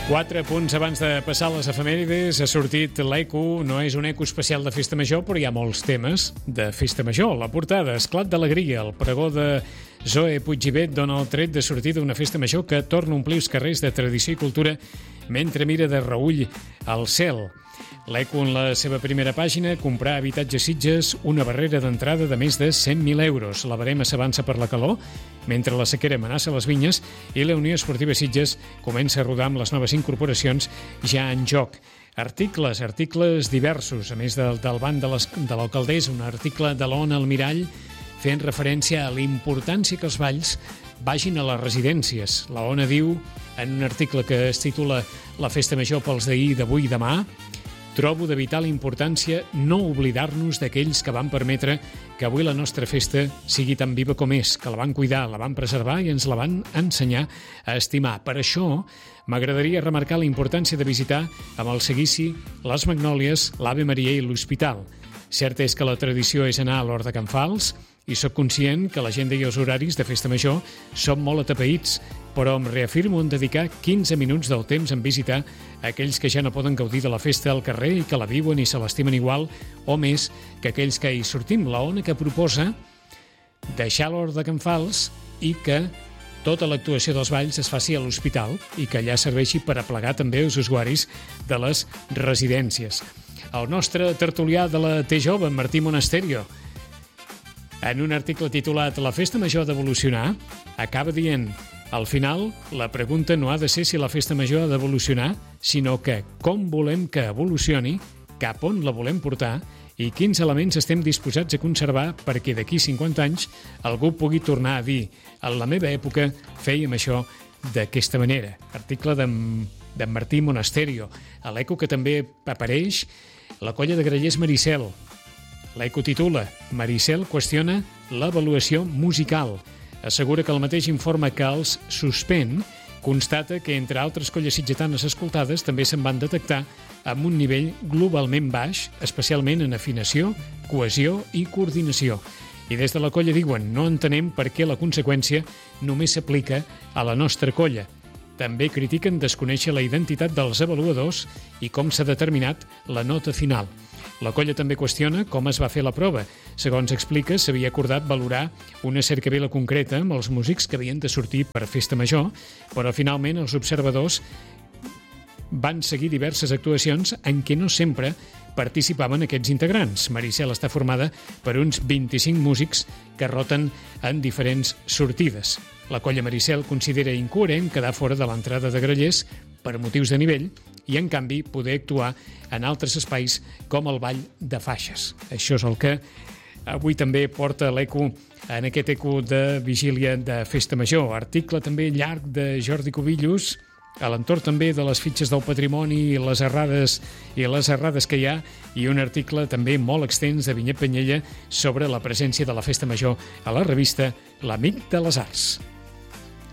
4 punts abans de passar les efemèrides. Ha sortit l'ECO. No és un ECO especial de Festa Major, però hi ha molts temes de Festa Major. La portada, esclat d'alegria. El pregó de Zoe Puigibet dona el tret de sortida d'una Festa Major que torna a omplir els carrers de tradició i cultura mentre mira de reüll al cel. L'ECO, en la seva primera pàgina, comprar habitatge Sitges, una barrera d'entrada de més de 100.000 euros. La barema s'avança per la calor, mentre la sequera amenaça les vinyes, i la Unió Esportiva Sitges comença a rodar amb les noves incorporacions ja en joc. Articles diversos, a més del banc de l'alcaldessa, un article de l'Ona al Mirall fent referència a la importància que els balls vagin a les residències. La Ona diu, en un article que es titula La Festa Major pels d'ahir, d'avui i demà, trobo de vital importància no oblidar-nos d'aquells que van permetre que avui la nostra festa sigui tan viva com és, que la van cuidar, la van preservar i ens la van ensenyar a estimar. Per això, m'agradaria remarcar la importància de visitar amb el seguici les Magnòlies, l'Ave Maria i l'Hospital. Cert és que la tradició és anar a l'Hort de Can Fals i sóc conscient que l'agenda i els horaris de Festa Major són molt atapeïts, però em reafirmo en dedicar 15 minuts del temps en visitar aquells que ja no poden gaudir de la festa al carrer i que la viuen i se l'estimen igual o més que aquells que hi sortim. La ONA que proposa deixar l'Hort de Can Fals i que tota l'actuació dels balls es faci a l'hospital i que allà serveixi per aplegar també els usuaris de les residències. El nostre tertulià de la T-Jove, Martí Monasterio, en un article titulat La Festa Major ha d'evolucionar, acaba dient: al final, la pregunta no ha de ser si la Festa Major ha d'evolucionar, sinó que com volem que evolucioni, cap on la volem portar i quins elements estem disposats a conservar perquè d'aquí 50 anys algú pugui tornar a dir en la meva època fèiem això d'aquesta manera. Article d'en Martí Monasterio. A l'ECO, que també apareix, la colla de grallers Maricel. L'ECO titula Maricel qüestiona l'avaluació musical. Assegura que el mateix informe que els suspèn constata que, entre altres colles sitgetanes escoltades, també se'n van detectar amb un nivell globalment baix, especialment en afinació, cohesió i coordinació. I des de la colla diuen: no entenem per què la conseqüència només s'aplica a la nostra colla. També critiquen desconèixer la identitat dels avaluadors i com s'ha determinat la nota final. La colla també qüestiona com es va fer la prova. Segons explica, s'havia acordat valorar una cercavila concreta amb els músics que havien de sortir per Festa Major, però finalment els observadors van seguir diverses actuacions en què no sempre participaven aquests integrants. Maricel està formada per uns 25 músics que roten en diferents sortides. La colla Maricel considera incoherent quedar fora de l'entrada de grallers per motius de nivell i, en canvi, poder actuar en altres espais com el Ball de Faixes. Això és el que avui també porta l'ECO en aquest ECO de vigília de Festa Major. Article també llarg de Jordi Cubillos, a l'entorn també de les fitxes del patrimoni i les errades que hi ha, i un article també molt extens de Vinyet Penyella sobre la presència de la Festa Major a la revista L'Amic de les Arts.